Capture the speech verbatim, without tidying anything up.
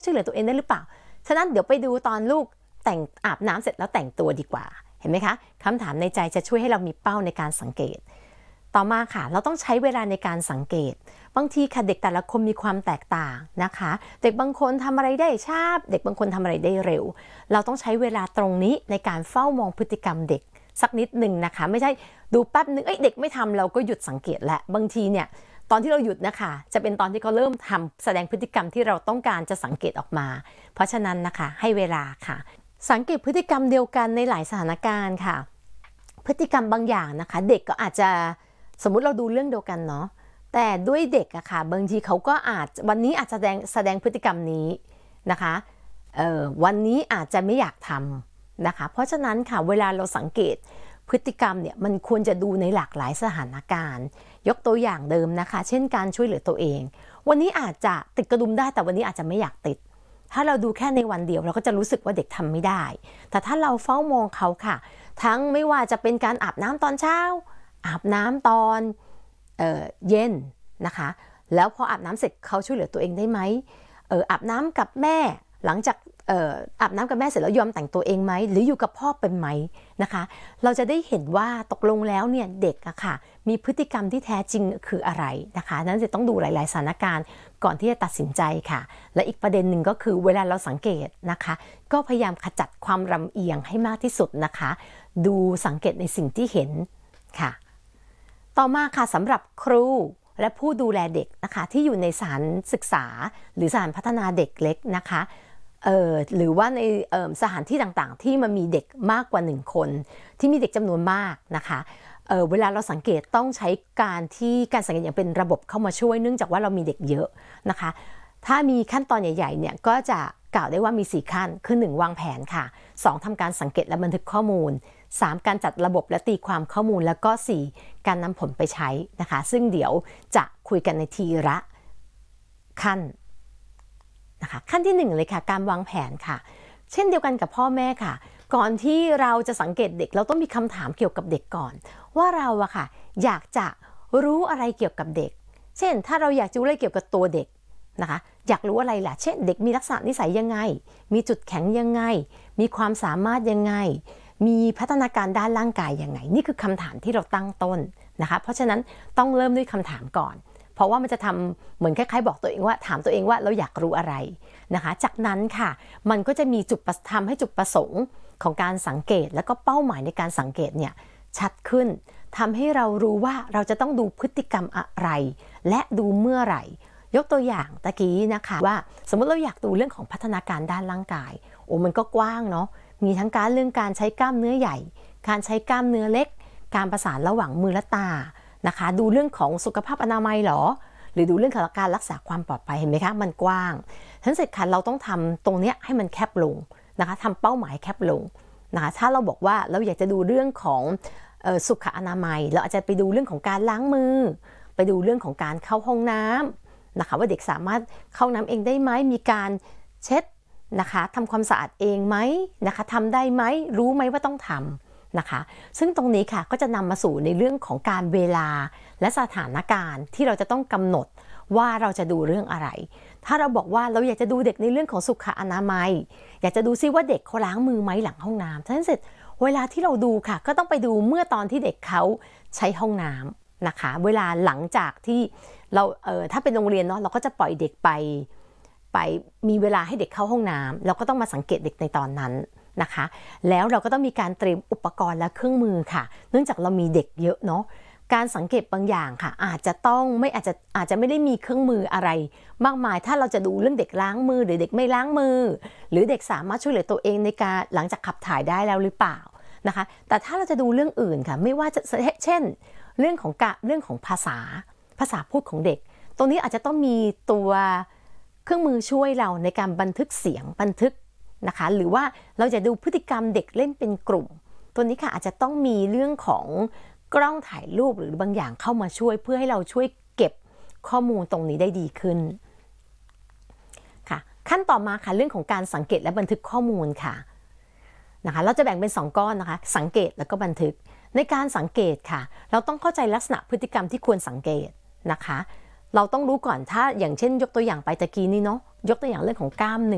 ช่วยเหลือตัวเองได้หรือเปล่าฉะนั้นเดี๋ยวไปดูตอนลูกแต่งอาบน้ำเสร็จแล้วแต่งตัวดีกว่าเห็นไหมคะคำถามในใจจะช่วยให้เรามีเป้าในการสังเกตต่อมาค่ะเราต้องใช้เวลาในการสังเกตบางทีค่ะเด็กแต่ละคนมีความแตกต่างนะคะเด็กบางคนทำอะไรได้ช้าเด็กบางคนทำอะไรได้เร็วเราต้องใช้เวลาตรงนี้ในการเฝ้ามองพฤติกรรมเด็กสักนิดหนึ่งนะคะไม่ใช่ดูแป๊บนึงเอ้ยเด็กไม่ทำเราก็หยุดสังเกตและบางทีเนี่ยตอนที่เราหยุดนะคะจะเป็นตอนที่เขาเริ่มทำแสดงพฤติกรรมที่เราต้องการจะสังเกตออกมาเพราะฉะนั้นนะคะให้เวลาค่ะสังเกตพฤติกรรมเดียวกันในหลายสถานการณ์ค่ะพฤติกรรมบางอย่างนะคะเด็กก็อาจจะสมมุติเราดูเรื่องเดียวกันเนาะแต่ด้วยเด็กอะค่ะบางทีเขาก็อาจวันนี้อาจจะแสดงแสดงพฤติกรรมนี้นะคะเอ่อวันนี้อาจจะไม่อยากทำนะคะเพราะฉะนั้นค่ะเวลาเราสังเกตพฤติกรรมเนี่ยมันควรจะดูในหลากหลายสถานการณ์ยกตัวอย่างเดิมนะคะเช่นการช่วยเหลือตัวเองวันนี้อาจจะติดกระดุมได้แต่วันนี้อาจจะไม่อยากติดถ้าเราดูแค่ในวันเดียวเราก็จะรู้สึกว่าเด็กทำไม่ได้แต่ถ้าเราเฝ้ามองเขาค่ะทั้งไม่ว่าจะเป็นการอาบน้ำตอนเช้าอาบน้ำตอนเอ่อเย็นนะคะแล้วพออาบน้ำเสร็จเขาช่วยเหลือตัวเองได้ไหมเอออาบน้ำกับแม่หลังจากเอ่ออาบน้ำกับแม่เสร็จแล้วยอมแต่งตัวเองไหมหรืออยู่กับพ่อเป็นไหมนะคะเราจะได้เห็นว่าตกลงแล้วเนี่ยเด็กอะค่ะมีพฤติกรรมที่แท้จริงคืออะไรนะคะนั้นจะต้องดูหลายๆสถานการณ์ก่อนที่จะตัดสินใจค่ะและอีกประเด็นหนึ่งก็คือเวลาเราสังเกตนะคะก็พยายามขจัดความลำเอียงให้มากที่สุดนะคะดูสังเกตในสิ่งที่เห็นค่ะต่อมาค่ะสำหรับครูและผู้ดูแลเด็กนะคะที่อยู่ในสถานศึกษาหรือสถานพัฒนาเด็กเล็กนะคะเอ่อหรือว่าในสถานที่ต่างๆที่มันมีเด็กมากกว่าหนึ่งคนที่มีเด็กจำนวนมากนะคะเอ่อเวลาเราสังเกตต้องใช้การที่การสังเกตอย่างเป็นระบบเข้ามาช่วยเนื่องจากว่าเรามีเด็กเยอะนะคะถ้ามีขั้นตอนใหญ่ๆเนี่ยก็จะกล่าวได้ว่ามีสี่ขั้นคือหนึ่งวางแผนค่ะสองทำการสังเกตและบันทึกข้อมูลสามการจัดระบบและตีความข้อมูลแล้วก็สี่การนำผลไปใช้นะคะซึ่งเดี๋ยวจะคุยกันในทีละขั้นนะคะขั้นที่หนึ่งเลยค่ะการวางแผนค่ะเช่นเดียวกันกับพ่อแม่ค่ะก่อนที่เราจะสังเกตเด็กเราต้องมีคำถามเกี่ยวกับเด็กก่อนว่าเราอะค่ะอยากจะรู้อะไรเกี่ยวกับเด็กเช่นถ้าเราอยากจะรู้อะไรเกี่ยวกับตัวเด็กนะคะอยากรู้อะไรล่ะเช่นเด็กมีลักษณะนิสัยยังไงมีจุดแข็งยังไงมีความสามารถยังไงมีพัฒนาการด้านร่างกายยังไงนี่คือคำถามที่เราตั้งต้นนะคะเพราะฉะนั้นต้องเริ่มด้วยคำถามก่อนเพราะว่ามันจะทำเหมือนคล้ายๆบอกตัวเองว่าถามตัวเองว่าเราอยากรู้อะไรนะคะจากนั้นค่ะมันก็จะมีจุดทำให้จุดประสงค์ของการสังเกตแล้วก็เป้าหมายในการสังเกตเนี่ยชัดขึ้นทำให้เรารู้ว่าเราจะต้องดูพฤติกรรมอะไรและดูเมื่อไหร่ยกตัวอย่างตะกี้นะคะว่าสมมติเราอยากดูเรื่องของพัฒนาการด้านร่างกายโอ้มันก็กว้างเนาะมีทั้งการเรื่องการใช้กล้ามเนื้อใหญ่การใช้กล้ามเนื้อเล็กการประสานระหว่างมือและตานะคะดูเรื่องของสุขภาพอนามัยหรอหรือดูเรื่องของการรักษาความปลอดภัยเห็นไหมคะมันกว้างทั้งเสร็จค่ะเราต้องทำตรงนี้ให้มันแคบลงนะคะทำเป้าหมายแคบลงนะคะถ้าเราบอกว่าเราอยากจะดูเรื่องของเอ่อสุขอนามัยเราอาจจะไปดูเรื่องของการล้างมือไปดูเรื่องของการเข้าห้องน้ำนะคะว่าเด็กสามารถเข้าน้ำเองได้ไหมมีการเช็ดนะคะทำความสะอาดเองไหมนะคะทำได้ไหมรู้ไหมว่าต้องทำนะคะซึ่งตรงนี้ค่ะก็จะนำมาสู่ในเรื่องของการเวลาและสถานการณ์ที่เราจะต้องกำหนดว่าเราจะดูเรื่องอะไรถ้าเราบอกว่าเราอยากจะดูเด็กในเรื่องของสุขอนามัยอยากจะดูซิว่าเด็กเขาล้างมือไหมหลังห้องน้ำทั้งนั้นเสร็จเวลาที่เราดูค่ะก็ต้องไปดูเมื่อตอนที่เด็กเขาใช้ห้องน้ำนะคะเวลาหลังจากที่เราเอ่อถ้าเป็นโรงเรียนเนาะเราก็จะปล่อยเด็กไปไปมีเวลาให้เด็กเข้าห้องน้ำเราก็ต้องมาสังเกตเด็กในตอนนั้นนะคะแล้วเราก็ต้องมีการเตรียมอุปกรณ์และเครื่องมือค่ะเนื่องจากเรามีเด็กเยอะเนาะการสังเกตบางอย่างค่ะอาจจะต้องไม่อาจจะอาจจะไม่ได้มีเครื่องมืออะไรมากมายถ้าเราจะดูเรื่องเด็กล้างมือหรือเด็กไม่ล้างมือหรือเด็กสามารถช่วยเหลือตัวเองในการหลังจากขับถ่ายได้แล้วหรือเปล่านะคะแต่ถ้าเราจะดูเรื่องอื่นค่ะไม่ว่าจะเช่นเรื่องของกะเรื่องของภาษาภาษาพูดของเด็กตรงนี้อาจจะต้องมีตัวเครื่องมือช่วยเราในการบันทึกเสียงบันทึกนะคะหรือว่าเราจะดูพฤติกรรมเด็กเล่นเป็นกลุ่มตัวนี้ค่ะอาจจะต้องมีเรื่องของกล้องถ่ายรูปหรือบางอย่างเข้ามาช่วยเพื่อให้เราช่วยเก็บข้อมูลตรงนี้ได้ดีขึ้นค่ะขั้นต่อมาค่ะเรื่องของการสังเกตและบันทึกข้อมูลค่ะนะคะเราจะแบ่งเป็นสองก้อนนะคะสังเกตแล้วก็บันทึกในการสังเกตค่ะเราต้องเข้าใจลักษณะพฤติกรรมที่ควรสังเกตนะคะเราต้องรู้ก่อนถ้าอย่างเช่นยกตัวอย่างไปตะกี้นี้เนาะยกตัวอย่างเรื่องของกล้ามเนื้อ